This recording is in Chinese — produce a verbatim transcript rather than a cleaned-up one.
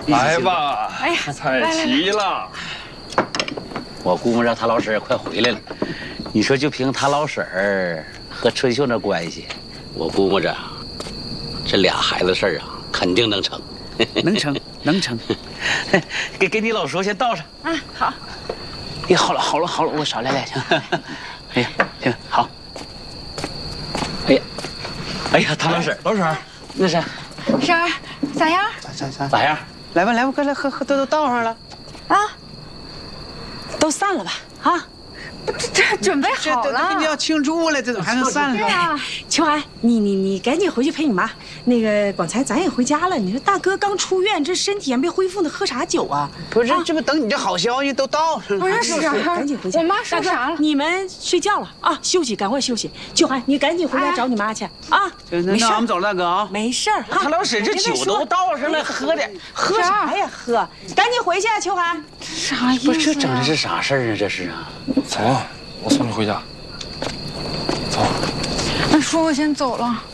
来吧，哎呀，菜齐了。 我估摸着他老婶儿快回来了。你说就凭他老婶儿和春秀那关系，我估摸着这俩孩子事儿啊，肯定能成。 能成，能成。 给给你老叔先倒上。 啊，好。 哎，好了好了好了，我少来点行。哎呀，行好。 哎呀，哎呀，他老婶儿， 老婶儿， 那是婶儿咋样？ 咋咋咋咋样？ 来吧来吧，快来喝喝，都都倒上了。 啊， 都散了吧？啊， 这这准备好了， 这要庆祝了，这怎么还能散了？ 对啊， 秋涵，你你你赶紧回去陪你妈。那个广才，咱也回家了。你说大哥刚出院，这身体还没恢复呢，喝啥酒啊？ 不是，这不等你这好消息都到上了。 不是婶儿， 赶紧回家。 我妈说啥了？ 你们睡觉了啊？休息，赶快休息。秋涵，你赶紧回家找你妈去啊！ 没事，那我们走了，大哥啊。 没事儿。 他老婶这酒都倒上了，喝的喝啥呀？喝，赶紧回去啊，秋涵。 啥意思？ 不是，这整的是啥事儿啊？这是啊。 走啊，我送你回家。走。 那叔，我先走了。